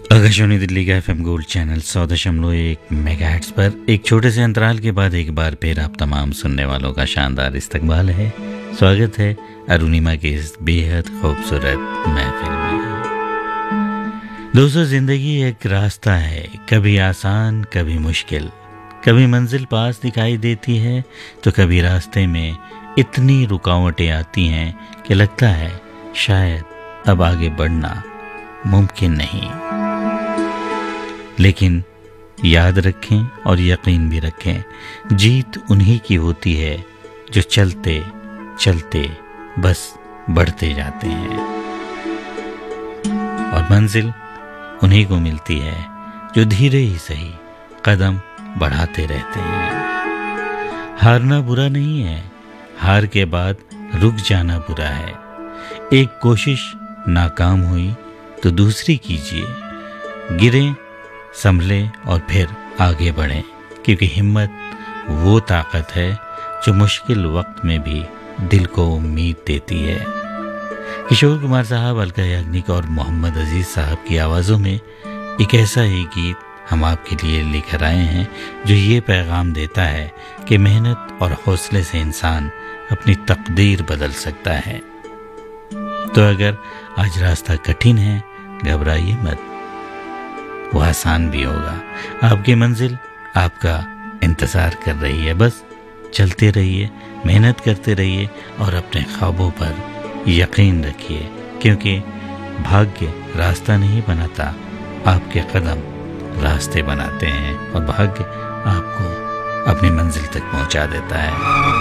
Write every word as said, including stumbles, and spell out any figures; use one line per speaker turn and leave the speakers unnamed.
आकाशवाणी दिल्ली का FM gold channel सौ दशमलव एक मेगाहर्ट्ज पर एक छोटे से अंतराल के बाद एक बार फिर आप तमाम सुनने वालों का शानदार इस्तकबाल है। स्वागत है अरुणिमा की इस बेहद खूबसूरत महफिल में। दोस्तों, जिंदगी एक रास्ता है, कभी आसान कभी मुश्किल। कभी मंजिल पास दिखाई देती है तो कभी रास्ते में इतनी रुकावटें आती हैं कि लगता है शायद अब आगे बढ़ना मुमकिन नहीं। लेकिन याद रखें और यकीन भी रखें, जीत उन्हीं की होती है जो चलते चलते बस बढ़ते जाते हैं, और मंजिल उन्हीं को मिलती है जो धीरे ही सही कदम बढ़ाते रहते हैं। हारना बुरा नहीं है, हार के बाद रुक जाना बुरा है। एक कोशिश नाकाम हुई तो दूसरी कीजिए, गिरें संभले और फिर आगे बढ़ें, क्योंकि हिम्मत वो ताकत है जो मुश्किल वक्त में भी दिल को उम्मीद देती है। किशोर कुमार साहब, अलका याग्निक और मोहम्मद अजीज साहब की आवाज़ों में एक ऐसा ही गीत हम आपके लिए लेकर आए हैं जो ये पैगाम देता है कि मेहनत और हौसले से इंसान अपनी तकदीर बदल सकता है। तो अगर आज रास्ता कठिन है, घबराइए मत, वो आसान भी होगा। आपकी मंजिल आपका इंतज़ार कर रही है। बस चलते रहिए, मेहनत करते रहिए और अपने ख्वाबों पर यकीन रखिए, क्योंकि भाग्य रास्ता नहीं बनाता, आपके कदम रास्ते बनाते हैं और भाग्य आपको अपनी मंजिल तक पहुंचा देता है।